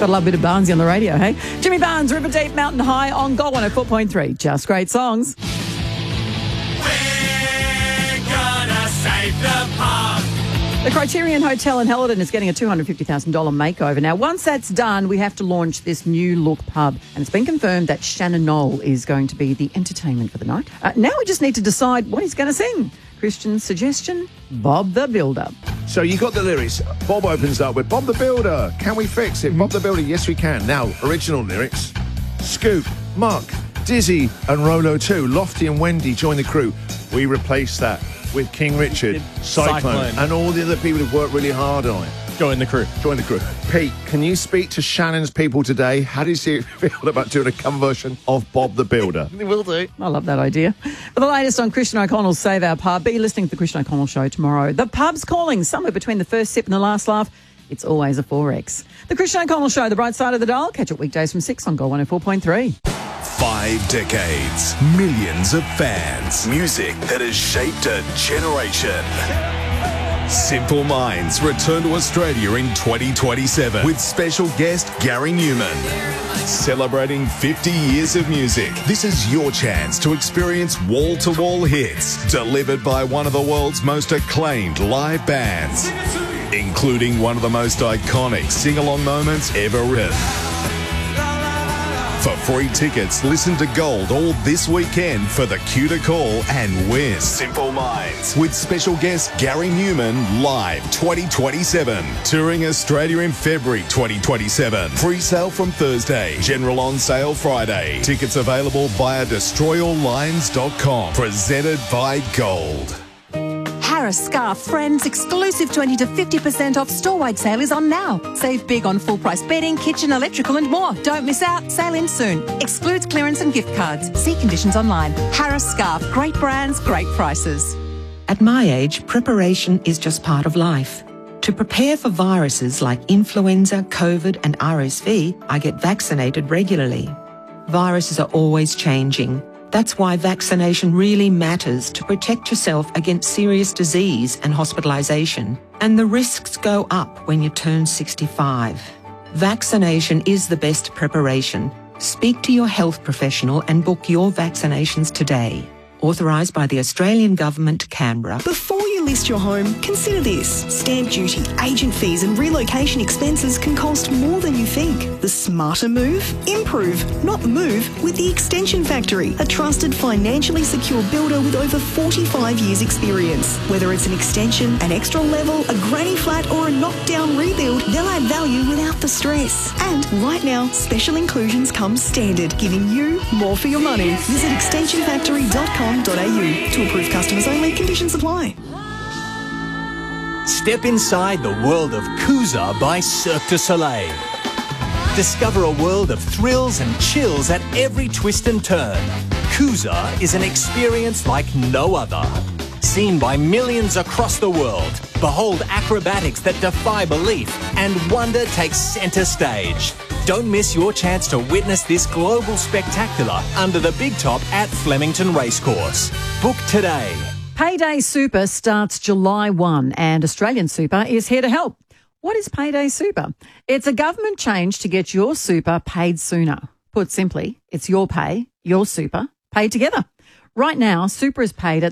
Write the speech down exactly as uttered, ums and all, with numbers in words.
Got a little bit of Barnesy on the radio, hey? Jimmy Barnes, River Deep, Mountain High on Gold one oh four point three. Just great songs. We're gonna save the pub. The Criterion Hotel in Helidon is getting a two hundred fifty thousand dollars makeover. Now, once that's done, we have to launch this new look pub. And it's been confirmed that Shannon Knoll is going to be the entertainment for the night. Uh, now we just need to decide what he's going to sing. Christian's suggestion, Bob the Builder. So you got the lyrics. Bob opens up with Bob the Builder. Can we fix it? Bob the Builder, yes we can. Now, original lyrics. Scoop, Muck, Dizzy and Rolo too. Lofty and Wendy join the crew. We replace that with King Richard, Cyclone, Cyclone. and all the other people who've worked really hard on it. Join the crew. Join the crew. Pete, can you speak to Shannon's people today? How do you see it feel about doing a cover version of Bob the Builder? Will do. I love that idea. For the latest on Christian O'Connell's Save Our Pub, be listening to the Christian O'Connell Show tomorrow. The pub's calling, somewhere between the first sip and the last laugh. It's always a four X. The Christian O'Connell Show, the bright side of the dial. Catch it weekdays from six on Gold one oh four point three. Five decades, millions of fans, music that has shaped a generation. Simple Minds return to Australia in twenty twenty-seven with special guest Gary Newman. Celebrating fifty years of music, this is your chance to experience wall-to-wall hits delivered by one of the world's most acclaimed live bands, including one of the most iconic sing-along moments ever written. For free tickets, listen to Gold all this weekend for the Cue to Call and win. Simple Minds with special guest Gary Newman live twenty twenty-seven. Touring Australia in February twenty twenty-seven. Free sale from Thursday. General on sale Friday. Tickets available via destroy all lines dot com. Presented by Gold. Harris Scarf Friends exclusive twenty to fifty percent off store-wide sale is on now. Save big on full-price bedding, kitchen, electrical and more. Don't miss out. Sale ends soon. Excludes clearance and gift cards. See conditions online. Harris Scarf. Great brands, great prices. At my age, preparation is just part of life. To prepare for viruses like influenza, COVID and R S V, I get vaccinated regularly. Viruses are always changing. That's why vaccination really matters to protect yourself against serious disease and hospitalisation. And the risks go up when you turn sixty-five. Vaccination is the best preparation. Speak to your health professional and book your vaccinations today. Authorised by the Australian Government, Canberra. Before you list your home, consider this. Stamp duty, agent fees and relocation expenses can cost more than you think. The smarter move? Improve, not move, with the Extension Factory, a trusted, financially secure builder with over forty-five years experience. Whether it's an extension, an extra level, a granny flat or a knockdown rebuild, they'll add value without the stress. And right now, special inclusions come standard, giving you more for your money. Visit extension factory dot com dot a u. To approved customers only, conditions apply. Step inside the world of Kuza by Cirque du Soleil. Discover a world of thrills and chills at every twist and turn. Kuza is an experience like no other. Seen by millions across the world, behold acrobatics that defy belief and wonder takes centre stage. Don't miss your chance to witness this global spectacular under the big top at Flemington Racecourse. Book today. Payday Super starts July first and Australian Super is here to help. What is Payday Super? It's a government change to get your super paid sooner. Put simply, it's your pay, your super, paid together. Right now, super is paid at